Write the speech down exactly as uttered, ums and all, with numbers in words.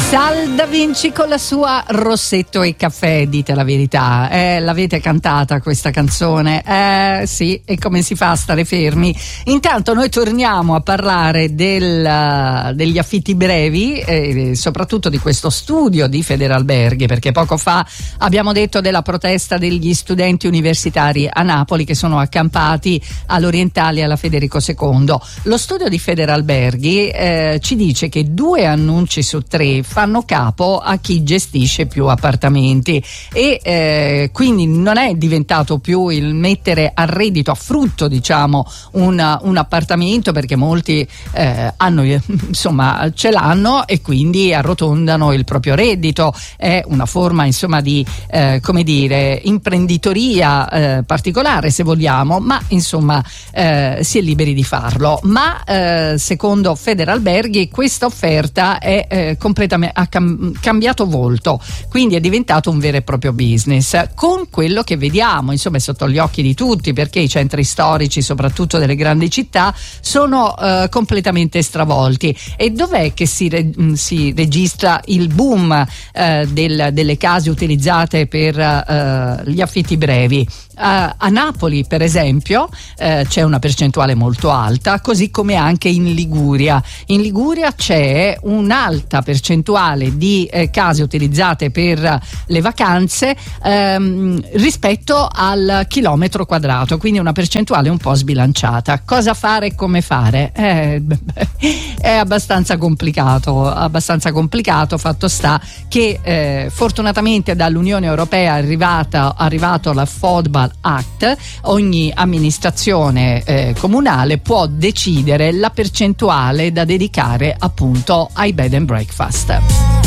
Sal Da Vinci con la sua Rossetto e caffè, dite la verità, eh, l'avete cantata questa canzone? Eh sì, e come si fa a stare fermi? Intanto noi torniamo a parlare del, degli affitti brevi, e soprattutto di questo studio di Federalberghi, perché poco fa abbiamo detto della protesta degli studenti universitari a Napoli che sono accampati all'Orientale alla Federico secondo. Lo studio di Federalberghi eh, ci dice che due annunci su tre fanno capo a chi gestisce più appartamenti e eh, quindi non è diventato più il mettere a reddito, a frutto diciamo un, un appartamento, perché molti eh, hanno, insomma ce l'hanno e quindi arrotondano il proprio reddito. È una forma insomma di eh, come dire imprenditoria eh, particolare, se vogliamo, ma insomma eh, si è liberi di farlo. Ma eh, secondo Federalberghi questa offerta è eh, completamente ha cam- cambiato volto, quindi è diventato un vero e proprio business, con quello che vediamo insomma è sotto gli occhi di tutti, perché i centri storici soprattutto delle grandi città sono eh, completamente stravolti. E dov'è che si, re- si registra il boom eh, del, delle case utilizzate per eh, gli affitti brevi? Uh, a Napoli per esempio uh, c'è una percentuale molto alta, così come anche in Liguria. In Liguria c'è un'alta percentuale di uh, case utilizzate per uh, le vacanze um, rispetto al chilometro quadrato, quindi una percentuale un po' sbilanciata. Cosa fare e come fare? Eh, è abbastanza complicato, abbastanza complicato. Fatto sta che eh, fortunatamente dall'Unione Europea è arrivata, arrivato l'Affordable Act. Ogni amministrazione eh, comunale può decidere la percentuale da dedicare appunto ai bed and breakfast.